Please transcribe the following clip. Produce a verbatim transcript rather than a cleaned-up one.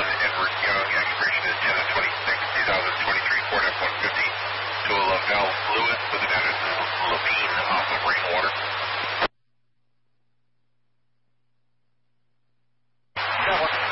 one, Edward Young, expiration is ten twenty-six, twenty twenty-three, Ford F one fifty, to LaVelle Fluid, with an address is Levine off of Rainwater. That one.